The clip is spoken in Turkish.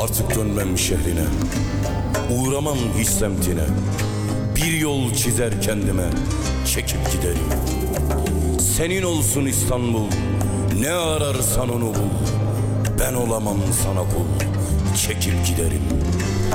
Artık dönmem şehrine, uğramam hiç semtine. Bir yol çizer kendime, çekip giderim. Senin olsun İstanbul, ne ararsan onu bul. Ben olamam sana kul, çekip giderim.